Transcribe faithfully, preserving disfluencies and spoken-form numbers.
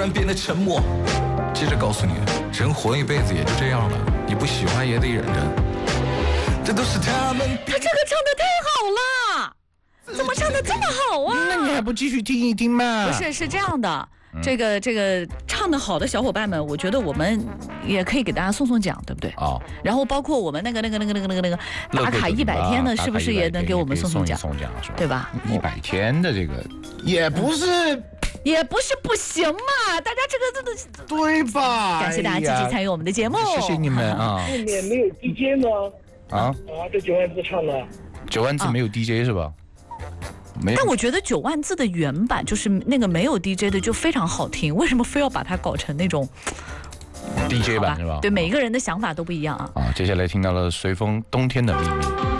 然变得沉默。接着告诉你，人活一辈子也就这样了，你不喜欢也得忍着。这都是他们。 他这个唱得太好了，怎么唱得这么好啊？ 那你还不继续听一听吗？ 不是，是这样的。这个这个唱得好的小伙伴们，我觉得我们也可以给大家送送奖，对不对？ 哦。 然后包括我们那个那个那个那个那个那个打卡一百天的，是不是也能给我们送送奖？ 送奖是吧？ 对吧？ 一百天的这个也不是， 也不是不行嘛，大家这个真的对吧？ 感谢大家积极参与我们的节目， 谢谢你们啊。 后面没有 D J 吗？ 啊啊，这九万字唱的。 九万字没有 D J 是吧？没有。 但我觉得九万字的原版就是那个没有 D J 的就非常好听，为什么非要把它搞成那种 D J 版是吧？ 对，每一个人的想法都不一样啊。 啊，接下来听到了随风冬天的秘密。